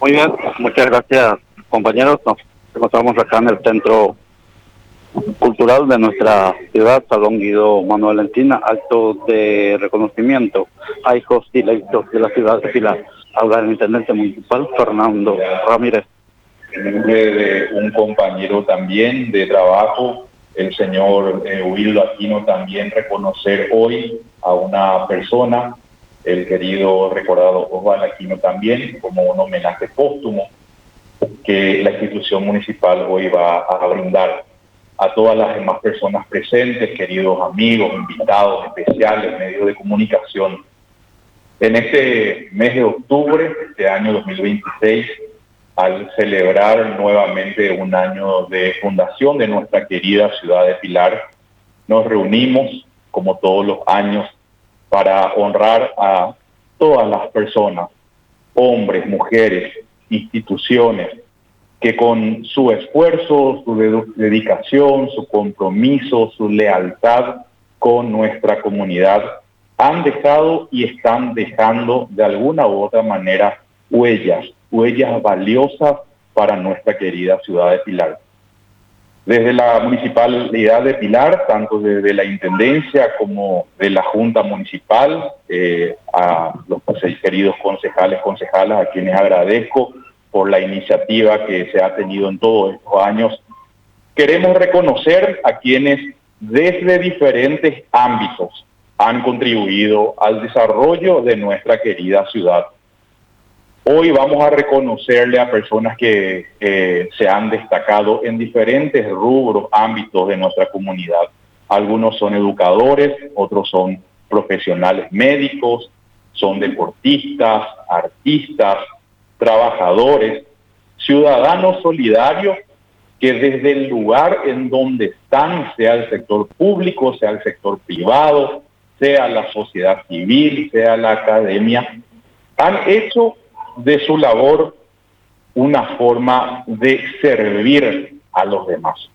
Muy bien, muchas gracias, compañeros. Nos encontramos acá en el Centro Cultural de nuestra ciudad, Salón Guido Manuel Encina, acto de reconocimiento a hijos y electos de la ciudad de Pilar. Habla el intendente municipal, Fernando Ramírez. En nombre de un compañero también de trabajo, el señor Wildo Aquino, también reconocer hoy a una persona, el querido recordado Osvaldo Aquino, también como un homenaje póstumo que la institución municipal hoy va a brindar a todas las demás personas presentes, queridos amigos, invitados especiales, medios de comunicación. En este mes de octubre de este año 2026, al celebrar nuevamente un año de fundación de nuestra querida ciudad de Pilar, nos reunimos, como todos los años, para honrar a todas las personas, hombres, mujeres, instituciones, que con su esfuerzo, su dedicación, su compromiso, su lealtad con nuestra comunidad, han dejado y están dejando de alguna u otra manera huellas valiosas para nuestra querida ciudad de Pilar. Desde la Municipalidad de Pilar, tanto desde la Intendencia como de la Junta Municipal, a los queridos concejales, concejalas, a quienes agradezco por la iniciativa que se ha tenido en todos estos años, queremos reconocer a quienes desde diferentes ámbitos han contribuido al desarrollo de nuestra querida ciudad. Hoy vamos a reconocerle a personas que se han destacado en diferentes rubros, ámbitos de nuestra comunidad. Algunos son educadores, otros son profesionales médicos, son deportistas, artistas, trabajadores, ciudadanos solidarios que desde el lugar en donde están, sea el sector público, sea el sector privado, sea la sociedad civil, sea la academia, han hecho de su labor una forma de servir a los demás.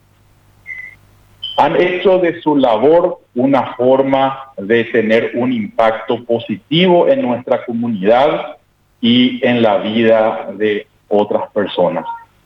Han hecho de su labor una forma de tener un impacto positivo en nuestra comunidad y en la vida de otras personas.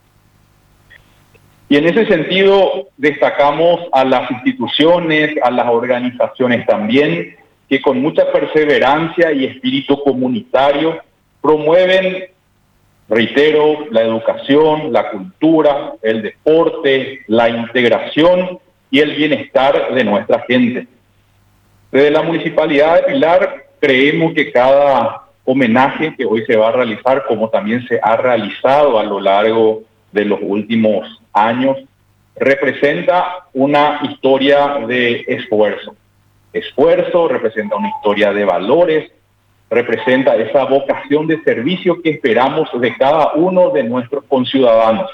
Y en ese sentido destacamos a las instituciones, a las organizaciones también, que con mucha perseverancia y espíritu comunitario promueven, reitero, la educación, la cultura, el deporte, la integración y el bienestar de nuestra gente. Desde la Municipalidad de Pilar creemos que cada homenaje que hoy se va a realizar, como también se ha realizado a lo largo de los últimos años, representa una historia de esfuerzo. Esfuerzo representa una historia de valores, representa esa vocación de servicio que esperamos de cada uno de nuestros conciudadanos.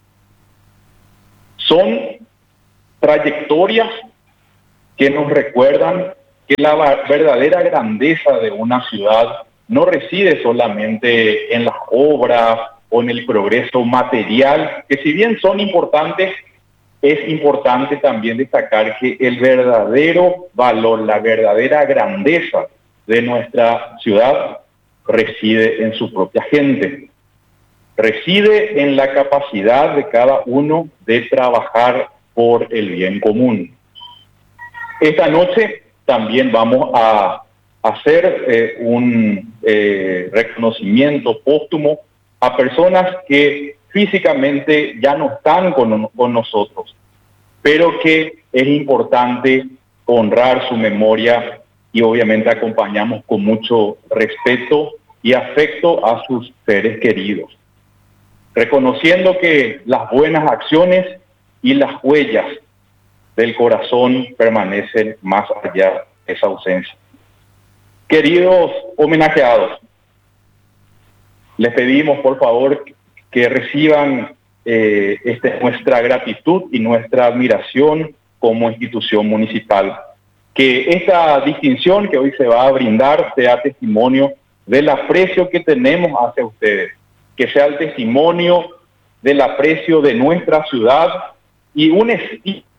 Son trayectorias que nos recuerdan que la verdadera grandeza de una ciudad no reside solamente en las obras o en el progreso material, que si bien son importantes, es importante también destacar que el verdadero valor, la verdadera grandeza de nuestra ciudad reside en su propia gente, reside en la capacidad de cada uno de trabajar por el bien común. Esta noche también vamos a hacer un reconocimiento póstumo a personas que físicamente ya no están con nosotros, pero que es importante honrar su memoria y obviamente acompañamos con mucho respeto y afecto a sus seres queridos, reconociendo que las buenas acciones y las huellas del corazón permanecen más allá de esa ausencia. Queridos homenajeados, les pedimos por favor que reciban nuestra gratitud y nuestra admiración como institución municipal. Que esta distinción que hoy se va a brindar sea testimonio del aprecio que tenemos hacia ustedes, que sea el testimonio del aprecio de nuestra ciudad y un estilo